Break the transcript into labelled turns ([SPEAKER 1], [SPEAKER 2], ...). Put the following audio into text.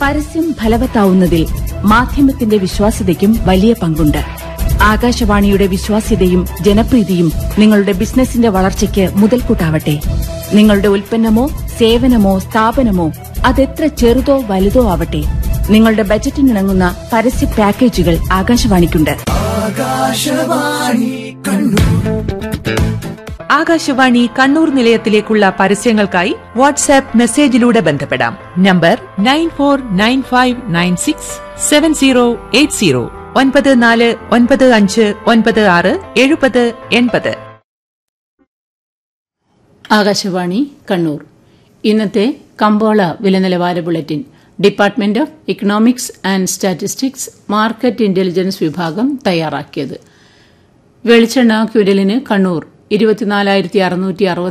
[SPEAKER 1] പരസ്യം ഫലവത്താവുന്നതിൽ മാധ്യമത്തിന്റെ വിശ്വാസ്യതയ്ക്കും വലിയ പങ്കുണ്ട്. ആകാശവാണിയുടെ വിശ്വാസ്യതയും ജനപ്രീതിയും നിങ്ങളുടെ ബിസിനസിന്റെ വളർച്ചയ്ക്ക് മുതൽക്കൂട്ടാവട്ടെ. നിങ്ങളുടെ ഉൽപ്പന്നമോ സേവനമോ സ്ഥാപനമോ അതെത്ര ചെറുതോ വലുതോ ആവട്ടെ, നിങ്ങളുടെ ബജറ്റിനിണങ്ങുന്ന പരസ്യ പാക്കേജുകൾ ആകാശവാണിക്കുണ്ട്.
[SPEAKER 2] ആകാശവാണി കണ്ണൂർ നിലയത്തിലേക്കുള്ള പരസ്യങ്ങൾക്കായി വാട്സാപ്പ് മെസ്സേജിലൂടെ ബന്ധപ്പെടാം. നമ്പർ 9495967080 9495967080.
[SPEAKER 3] ആകാശവാണി കണ്ണൂർ. ഇന്നത്തെ കമ്പോള വിലനിലവാര bulletin department of economics and statistics market intelligence വിഭാഗം തയ്യാറാക്കിയത്. വെളിച്ചെണ്ണ ക്വിന്റലിന് കണ്ണൂർ 24,660